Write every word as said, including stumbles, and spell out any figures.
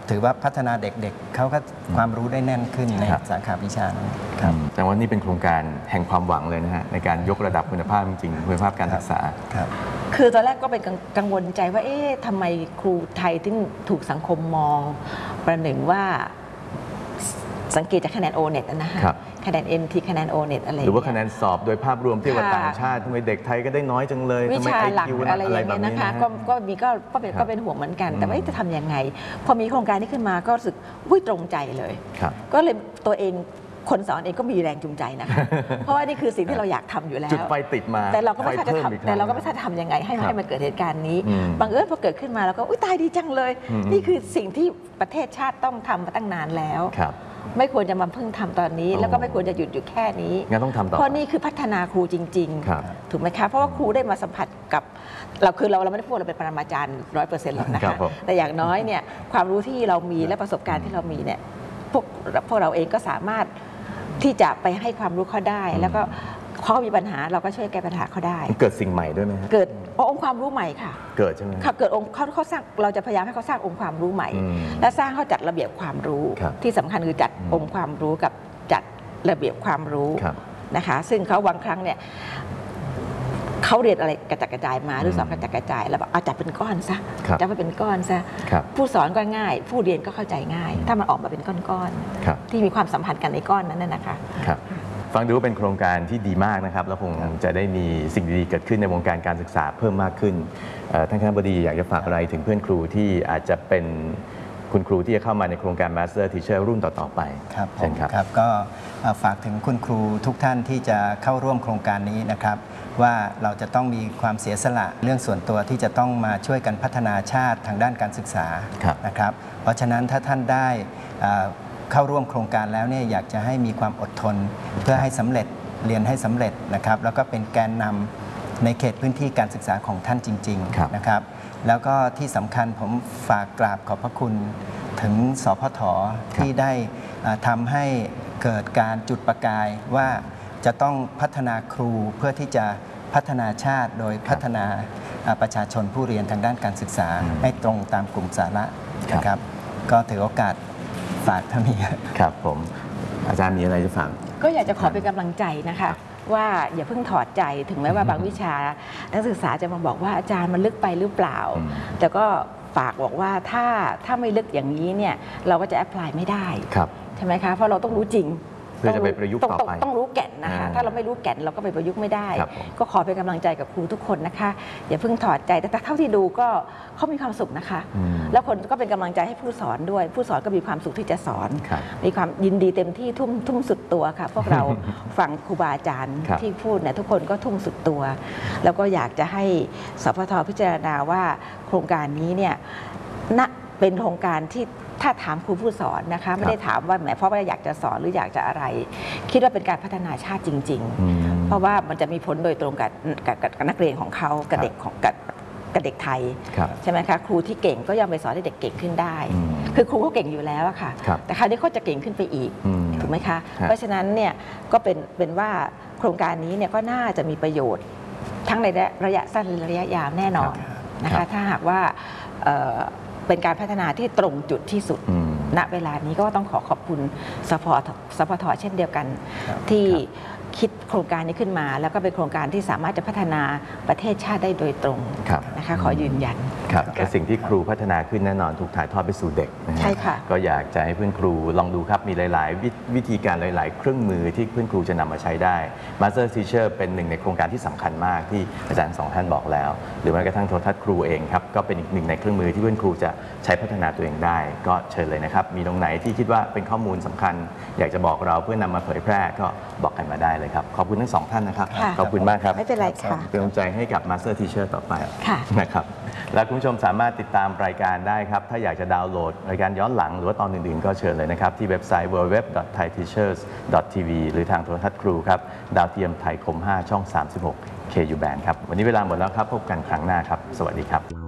ถือว่าพัฒนาเด็กๆเขาก็ความรู้ได้แน่นขึ้นในสาขาวิชาครับแต่ว่านี่เป็นโครงการแห่งความหวังเลยนะฮะในการยกระดับคุณภาพจริงๆคุณภาพการศึกษาครับคือตอนแรกก็เป็นกังวลใจว่าเอ๊ะทำไมครูไทยถึงถูกสังคมมองประหนึ่งว่าสังเกตจากคะแนน โอ เน็ต นะฮะคะแนน เอ็น ที คะแนน โอ เน็ต อะไรหรือว่าคะแนนสอบโดยภาพรวมเทียบกับต่างชาติทำไมเด็กไทยก็ได้น้อยจังเลยวิชาหลักอะไรอย่างเงี้ยนะคะก็มีก็ก็เป็นก็เป็นห่วงเหมือนกันแต่ว่าจะทำยังไงพอมีโครงการนี้ขึ้นมาก็รู้สึกอุ้ยตรงใจเลยก็เลยตัวเองคนสอนเองก็มีแรงจูงใจนะคะเพราะว่านี่คือสิ่งที่เราอยากทำอยู่แล้วจุดไฟติดมาแต่เราก็ไม่ทราบจะทำแต่เราก็ไม่ทราบจะทำยังไงให้ให้มันเกิดเหตุการณ์นี้บังเอิญพอเกิดขึ้นมาแล้วก็อุ้ยตายดีจังเลยนี่คือสิ่งที่ประเทศชาติต้องทำมาตั้งนานแล้วไม่ควรจะมาเพิ่งทำตอนนี้แล้วก็ไม่ควรจะหยุดอยู่แค่นี้งั้นต้องทำต่อเพราะนี่คือพัฒนาครูจริงๆถูกไหมคะเพราะว่าครูได้มาสัมผัสกับเราคือเราเราไม่ได้พูดเราเป็นปรมาจารย์ร้อยเปอร์เซ็นต์หรอกนะคะแต่อย่างน้อยเนี่ยความรู้ที่เรามีและประสบการณ์ที่เรามีเนี่ยพวกพวกเราเองก็สามารถที่จะไปให้ความรู้เขาได้แล้วก็เขามีปัญหาเราก็ช่วยแก้ปัญหาเขาได้เกิดสิ่งใหม่ด้วยไหมเกิดองค์ความรู้ใหม่ค่ะเกิดใช่ไหมค่ะเกิดองค์เขาเขาสร้างเราจะพยายามให้เขาสร้างองค์ความรู้ใหม่และสร้างเขาจัดระเบียบความรู้ที่สำคัญคือจัดองค์ความรู้กับจัดระเบียบความรู้นะคะซึ่งเขาบางครั้งเนี่ยเขาเรียนอะไรกระจัดกระจายมาหรือสอนกระจัดกระจายแล้วเอาจับเป็นก้อนซะจับไปเป็นก้อนซะผู้สอนก็ง่ายผู้เรียนก็เข้าใจง่ายถ้ามันออกมาเป็นก้อนๆที่มีความสัมพันธ์กันในก้อนนั้นนะคะฟังดูว่าเป็นโครงการที่ดีมากนะครับแล้วคงจะได้มีสิ่งดีๆเกิดขึ้นในวงการการศึกษาเพิ่มมากขึ้นท่านคณบดีอยากจะฝากอะไรถึงเพื่อนครูที่อาจจะเป็นคุณครูที่จะเข้ามาในโครงการ Master Teacher รุ่นต่อๆไปครับผมครับก็ฝากถึงคุณครูทุกท่านที่จะเข้าร่วมโครงการนี้นะครับว่าเราจะต้องมีความเสียสละเรื่องส่วนตัวที่จะต้องมาช่วยกันพัฒนาชาติทางด้านการศึกษานะครับเพราะฉะนั้นถ้าท่านได้เข้าร่วมโครงการแล้วเนี่ยอยากจะให้มีความอดทนเพื่อให้สำเร็จเรียนให้สำเร็จนะครับแล้วก็เป็นแกนนำในเขตพื้นที่การศึกษาของท่านจริงๆนะครับแล้วก็ที่สำคัญผมฝากกราบขอบพระคุณถึงสพท.ที่ได้ทำให้เกิดการจุดประกายว่าจะต้องพัฒนาครูเพื่อที่จะพัฒนาชาติโดยพัฒนาประชาชนผู้เรียนทางด้านการศึกษาให้ตรงตามกลุ่มสาระนะครับก็ถือโอกาสฝากเท่านี้ครับผมอาจารย์มีอะไรจะฝากก็อยากจะขอเป็นกำลังใจนะคะว่าอย่าเพิ่งถอดใจถึงแม้ว่าบางวิชานักศึกษาจะมาบอกว่าอาจารย์มันลึกไปหรือเปล่าแต่ก็ฝากบอกว่าถ้าถ้าไม่ลึกอย่างนี้เนี่ยเราก็จะแอพพลายไม่ได้ใช่ไหมคะเพราะเราต้องรู้จริงเพื่อจะไปประยุกต์ต่อไปต้องรู้แก่นนะคะถ้าเราไม่รู้แก่นเราก็ไปประยุกต์ไม่ได้ก็ขอเป็นกำลังใจกับครูทุกคนนะคะอย่าเพิ่งถอดใจแต่เท่าที่ดูก็เขามีความสุขนะคะแล้วคนก็เป็นกำลังใจให้ผู้สอนด้วยผู้สอนก็มีความสุขที่จะสอนมีความยินดีเต็มที่ทุ่มทุ่มสุดตัวค่ะพวกเราฟังครูบาอาจารย์ที่พูดเนี่ยทุกคนก็ทุ่มสุดตัวแล้วก็อยากจะให้สพท.พิจารณาว่าโครงการนี้เนี่ยณเป็นโครงการที่ถ้าถามครูผู้สอนนะคะไม่ได้ถามว่าหมายเพราะว่าอยากจะสอนหรืออยากจะอะไรคิดว่าเป็นการพัฒนาชาติจริงๆเพราะว่ามันจะมีผลโดยตรงกับกับนักเรียนของเขากับเด็กของกับกับเด็กไทยใช่ไหมคะครูที่เก่งก็ยังไปสอนให้เด็กเก่งขึ้นได้คือครูเขาเก่งอยู่แล้วอะค่ะแต่คราวนี้เขาจะเก่งขึ้นไปอีกถูกไหมคะเพราะฉะนั้นเนี่ยก็เป็นเป็นว่าโครงการนี้เนี่ยก็น่าจะมีประโยชน์ทั้งในระยะสั้นและระยะยาวแน่นอนนะคะถ้าหากว่าเป็นการพัฒนาที่ตรงจุดที่สุดณเวลานี้ก็ต้องขอขอบคุณสพสพท.เช่นเดียวกันที่คิดโครงการนี้ขึ้นมาแล้วก็เป็นโครงการที่สามารถจะพัฒนาประเทศชาติได้โดยตรงนะคะขอยืนยันครับและสิ่งที่ครูพัฒนาขึ้นแน่นอนถูกถ่ายทอดไปสู่เด็กนะฮะก็อยากจะให้เพื่อนครูลองดูครับมีหลายๆวิธีการหลายๆเครื่องมือที่เพื่อนครูจะนำมาใช้ได้ Master Teacher เป็นหนึ่งในโครงการที่สำคัญมากที่อาจารย์สองท่านบอกแล้วหรือแม้กระทั่งโทรทัศน์ครูเองครับก็เป็นอีกหนึ่งในเครื่องมือที่เพื่อนครูจะใช้พัฒนาตัวเองได้ก็เชิญเลยนะครับมีตรงไหนที่คิดว่าเป็นข้อมูลสำคัญอยากจะบอกเราเพื่อนำมาเผยแพร่ก็บอกกันมาได้เลยครับขอบคุณทั้งสองท่านนะครับขอบคุณมากครับไม่เป็นไรค่ะเป็นกำลังใจให้กับ Master Teacher ต่อไปนะครับและคุณผู้ชมสามารถติดตามรายการได้ครับถ้าอยากจะดาวน์โหลดรายการย้อนหลังหรือว่าตอนอื่นๆก็เชิญเลยนะครับที่เว็บไซต์ ดับเบิลยู ดับเบิลยู ดับเบิลยู ดอท ไทย ทีเชอร์ส ดอท ที วี หรือทางโทรทัศน์ครูครับดาวเทียมไทยคมห้าช่องสามสิบหก เค ยู Band ครับวันนี้เวลาหมดแล้วครับพบกันครั้งหน้าครับสวัสดีครับ